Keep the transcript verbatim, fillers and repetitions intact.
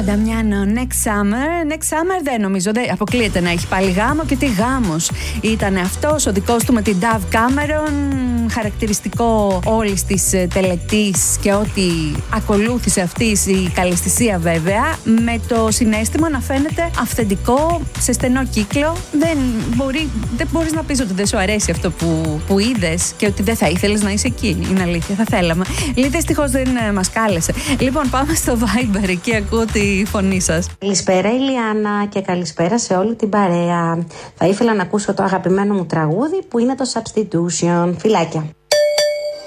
Νταμιάνο, next summer. Next summer δεν νομίζω, δεν αποκλείεται να έχει πάλι γάμο. Και τι γάμος ήταν αυτός, ο δικός του με την Dove Cameron. Χαρακτηριστικό όλης της τελετής και ό,τι ακολούθησε αυτής η καλεσθησία βέβαια. Με το συναίσθημα να φαίνεται αυθεντικό, σε στενό κύκλο. Δεν, μπορεί, δεν μπορείς να πεις ότι δεν σου αρέσει αυτό που, που είδες και ότι δεν θα ήθελες να είσαι εκεί. Είναι αλήθεια, θα θέλαμε. Λίγο δυστυχώς δεν μας κάλεσε. Λοιπόν, πάμε στο Viber, εκεί ακούω τη φωνή σας. Καλησπέρα Ηλιάνα και καλησπέρα σε όλη την παρέα. Θα ήθελα να ακούσω το αγαπημένο μου τραγούδι που είναι το Substitution. Φιλάκια.